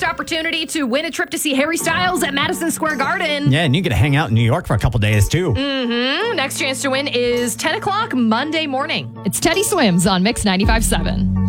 opportunity to win a trip to see Harry Styles at Madison Square Garden. Yeah, and you get to hang out in New York for a couple days, too. Next chance to win is 10 o'clock Monday morning. It's Teddy Swims on Mix 95.7.